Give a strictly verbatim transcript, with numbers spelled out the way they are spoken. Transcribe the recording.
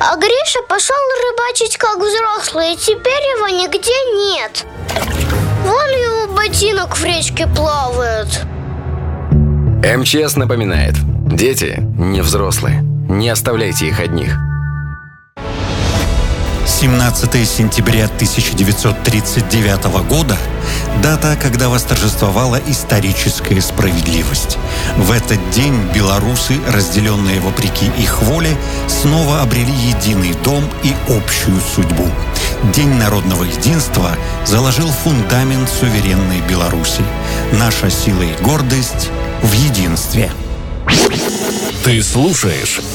А Гриша пошел рыбачить как взрослый, и теперь его нигде нет. Вон его ботинок в речке плавает. эм че эс напоминает: дети не взрослые, не оставляйте их одних. семнадцатое сентября тысяча девятьсот тридцать девятого года – дата, когда восторжествовала историческая справедливость. В этот день белорусы, разделенные вопреки их воле, снова обрели единый дом и общую судьбу. День народного единства заложил фундамент суверенной Беларуси. Наша сила и гордость в единстве. Ты слушаешь